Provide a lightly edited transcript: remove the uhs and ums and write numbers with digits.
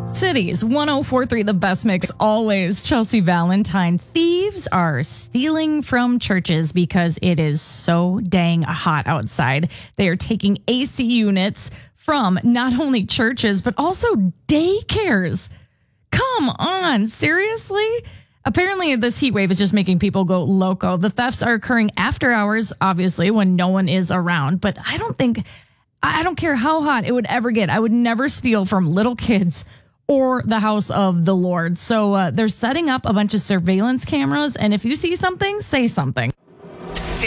Cities 1043, the best mix always. Chelsea Valentine. Thieves are stealing from churches because it is so dang hot outside. They are taking AC units from not only churches, but also daycares. Come on, seriously? Apparently, this heat wave is just making people go loco. The thefts are occurring after hours, obviously, when no one is around. But I don't care how hot it would ever get. I would never steal from little kids or the house of the Lord. So they're setting up a bunch of surveillance cameras. And if you see something, say something.